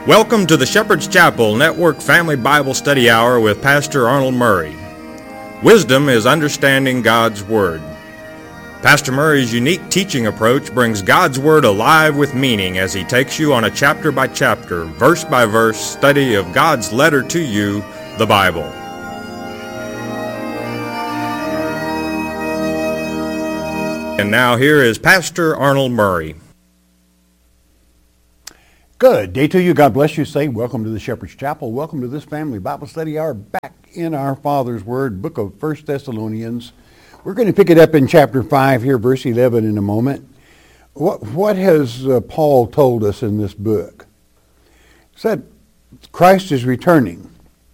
Welcome to the Shepherd's Chapel Network Family Bible Study Hour with Pastor Arnold Murray. Wisdom is understanding God's Word. Pastor Murray's unique teaching approach brings God's Word alive with meaning as he takes you on a chapter-by-chapter, verse-by-verse study of God's letter to you, the Bible. And now here is Pastor Arnold Murray. Good day to you. God bless you. Say welcome to the Shepherd's Chapel. Welcome to this family Bible study hour back in our Father's Word, book of 1 Thessalonians. We're going to pick it up in chapter 5 here, verse 11 in a moment. What has Paul told us in this book? He said Christ is returning,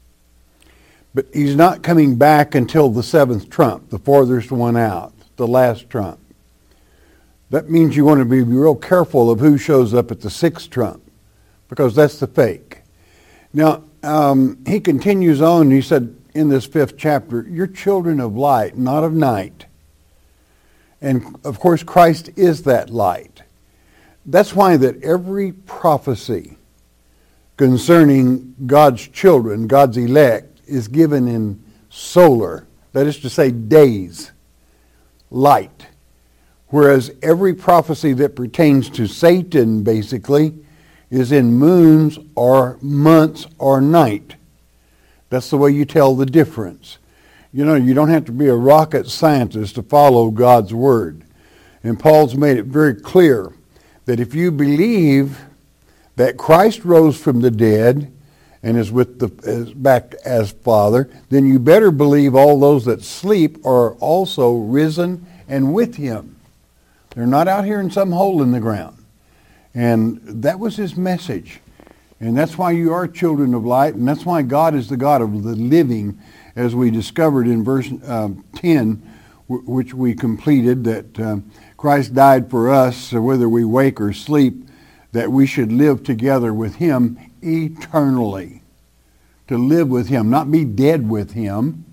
but he's not coming back until the seventh trump, the farthest one out, the last trump. That means you want to be real careful of who shows up at the sixth trump, because that's the fake. Now, he continues on. He said in this 5th chapter, you're children of light, not of night. And, of course, Christ is that light. That's why that every prophecy concerning God's children, God's elect, is given in solar, that is to say, days, light. Whereas every prophecy that pertains to Satan, basically, is in moons or months or night. That's the way you tell the difference. You know, you don't have to be a rocket scientist to follow God's Word. And Paul's made it very clear that if you believe that Christ rose from the dead and is back as Father, then you better believe all those that sleep are also risen and with him. They're not out here in some hole in the ground. And that was his message. And that's why you are children of light, and that's why God is the God of the living, as we discovered in verse 10, which we completed, that Christ died for us, so whether we wake or sleep, that we should live together with him eternally. To live with him, not be dead with him.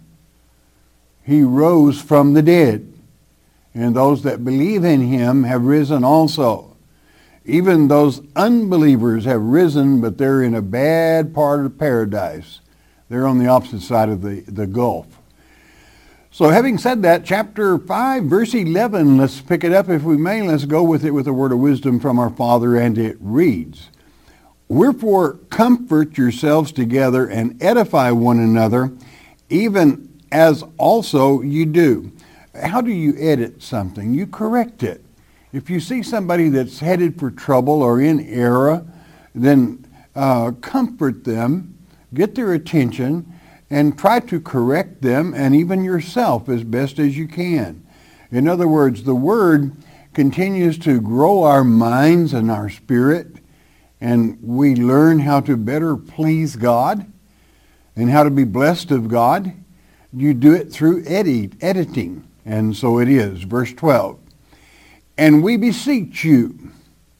He rose from the dead, and those that believe in him have risen also. Even those unbelievers have risen, but they're in a bad part of paradise. They're on the opposite side of the gulf. So having said that, chapter 5, verse 11, let's pick it up if we may. Let's go with it with a word of wisdom from our Father, and it reads, wherefore comfort yourselves together and edify one another, even as also you do. How do you edit something? You correct it. If you see somebody that's headed for trouble or in error, then comfort them, get their attention, and try to correct them, and even yourself as best as you can. In other words, the Word continues to grow our minds and our spirit, and we learn how to better please God and how to be blessed of God. You do it through editing, and so it is. Verse 12. And we beseech you,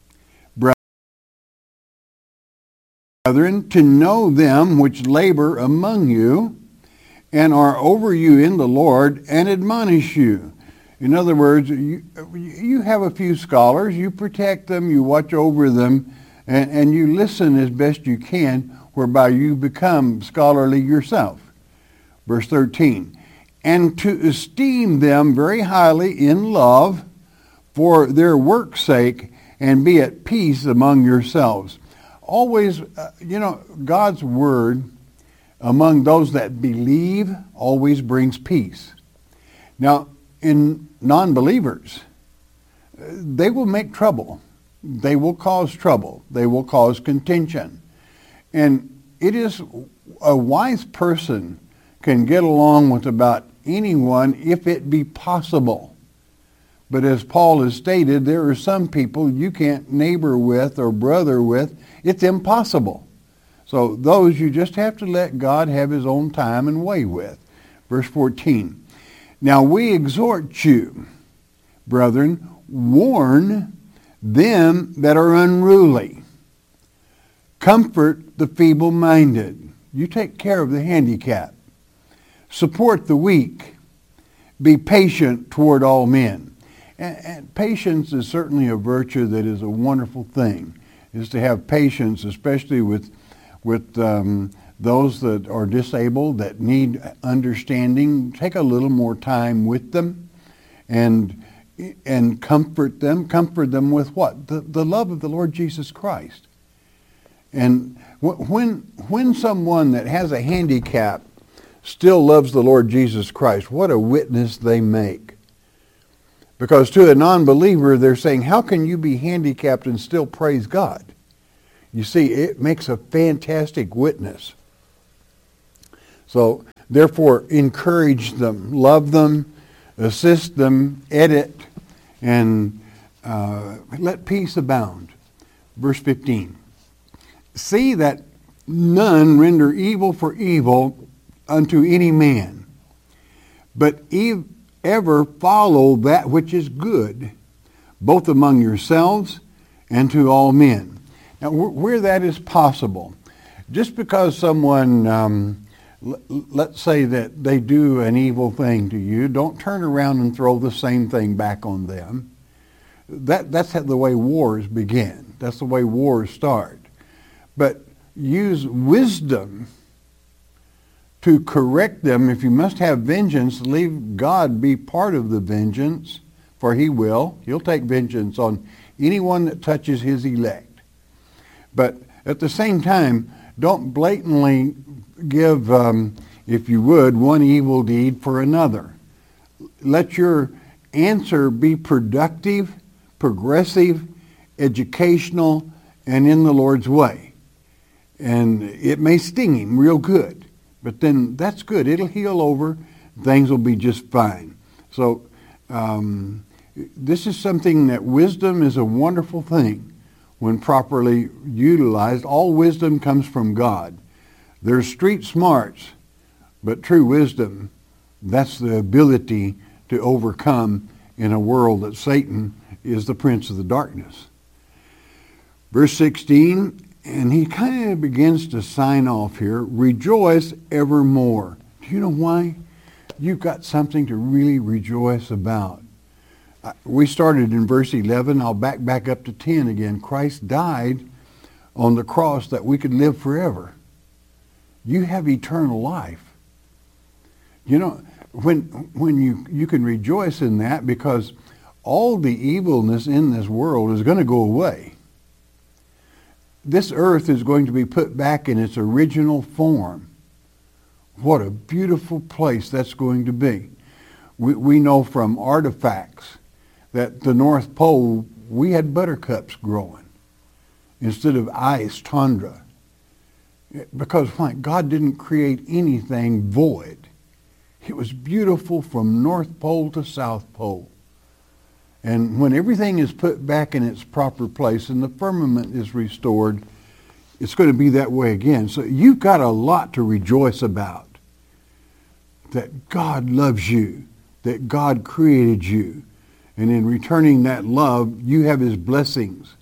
brethren, to know them which labor among you and are over you in the Lord and admonish you. In other words, you have a few scholars, you protect them, you watch over them, and you listen as best you can, whereby you become scholarly yourself. Verse 13, and to esteem them very highly in love, for their work's sake, and be at peace among yourselves. Always, God's Word among those that believe always brings peace. Now, in non-believers, they will make trouble. They will cause trouble. They will cause contention. And it is a wise person can get along with about anyone if it be possible. But as Paul has stated, there are some people you can't neighbor with or brother with. It's impossible. So those you just have to let God have his own time and way with. Verse 14. Now we exhort you, brethren, warn them that are unruly. Comfort the feeble-minded. You take care of the handicapped. Support the weak. Be patient toward all men. And patience is certainly a virtue that is a wonderful thing. is to have patience, especially with those that are disabled, that need understanding. Take a little more time with them and comfort them. Comfort them with what? The love of the Lord Jesus Christ. And when someone that has a handicap still loves the Lord Jesus Christ, what a witness they make. Because to a non-believer, they're saying, how can you be handicapped and still praise God? You see, it makes a fantastic witness. So, therefore, encourage them, love them, assist them, edit, and let peace abound. Verse 15. See that none render evil for evil unto any man, but ever follow that which is good, both among yourselves and to all men. Now, where that is possible, just because someone, let's say that they do an evil thing to you, don't turn around and throw the same thing back on them. That's the way wars begin. That's the way wars start. But use wisdom to correct them. If you must have vengeance, leave God be part of the vengeance, for he will. He'll take vengeance on anyone that touches his elect. But at the same time, don't blatantly give, if you would, one evil deed for another. Let your answer be productive, progressive, educational, and in the Lord's way. And it may sting him real good, but then that's good. It'll heal over. Things will be just fine. So this is something that wisdom is a wonderful thing when properly utilized. All wisdom comes from God. There's street smarts, but true wisdom, that's the ability to overcome in a world that Satan is the prince of the darkness. Verse 16, and he kind of begins to sign off here, rejoice evermore. Do you know why? You've got something to really rejoice about. We started in verse 11. I'll back up to 10 again. Christ died on the cross that we could live forever. You have eternal life. You know, when you can rejoice in that, because all the evilness in this world is going to go away. This earth is going to be put back in its original form. What a beautiful place that's going to be. We know from artifacts that the North Pole, we had buttercups growing instead of ice, tundra. Because God didn't create anything void. It was beautiful from North Pole to South Pole. And when everything is put back in its proper place and the firmament is restored, it's going to be that way again. So you've got a lot to rejoice about. That God loves you, that God created you, and in returning that love, you have his blessings.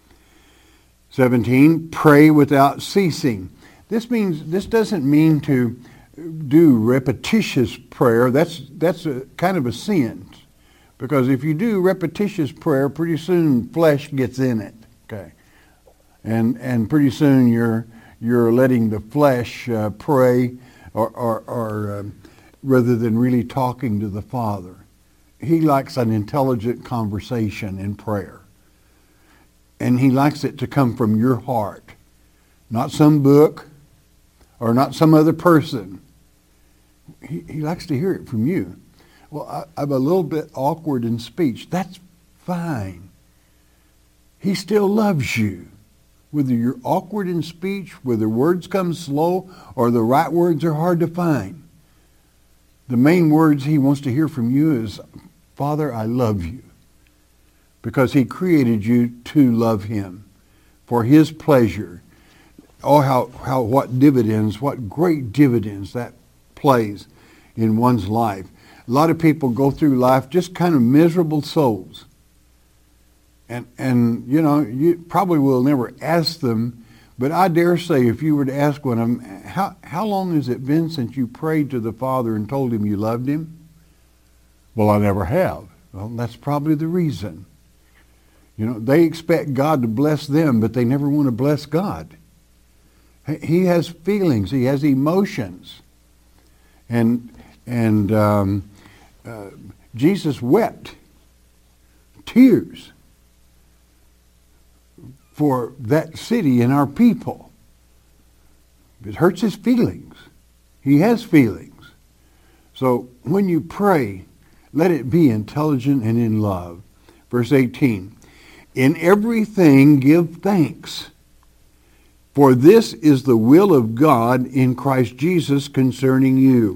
17, pray without ceasing. This doesn't mean to do repetitious prayer. That's a kind of a sin. Because if you do repetitious prayer, pretty soon flesh gets in it. Okay, and pretty soon you're letting the flesh pray, or rather than really talking to the Father. He likes an intelligent conversation in prayer, and he likes it to come from your heart, not some book or not some other person. He likes to hear it from you. Well, I'm a little bit awkward in speech. That's fine. He still loves you. Whether you're awkward in speech, whether words come slow, or the right words are hard to find. The main words he wants to hear from you is, Father, I love you. Because he created you to love him for his pleasure. Oh, what dividends, what great dividends that plays in one's life. A lot of people go through life just kind of miserable souls. And you know, you probably will never ask them, but I dare say if you were to ask one of them, how long has it been since you prayed to the Father and told him you loved him? Well, I never have. Well, that's probably the reason. You know, they expect God to bless them, but they never want to bless God. He has feelings. He has emotions. And Jesus wept tears for that city and our people. It hurts his feelings. He has feelings. So when you pray, let it be intelligent and in love. Verse 18, in everything give thanks, for this is the will of God in Christ Jesus concerning you.